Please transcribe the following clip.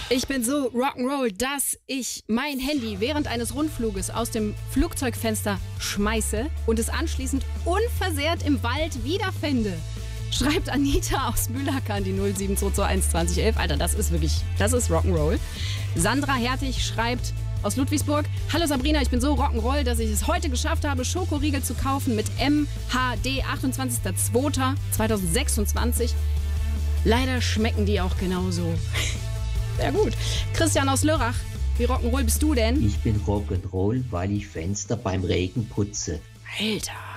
Ich bin so Rock'n'Roll, dass ich mein Handy während eines Rundfluges aus dem Flugzeugfenster schmeiße und es anschließend unversehrt im Wald wiederfinde. Schreibt Anita aus Mühlacker an die 072212011. Alter, das ist Rock'n'Roll. Sandra Hertig schreibt aus Ludwigsburg: Hallo Sabrina, ich bin so Rock'n'Roll, dass ich es heute geschafft habe, Schokoriegel zu kaufen mit MHD 28.02.2026. Leider schmecken die auch genauso. Sehr gut. Christian aus Lörrach, wie Rock'n'Roll bist du denn? Ich bin Rock'n'Roll, weil ich Fenster beim Regen putze. Alter.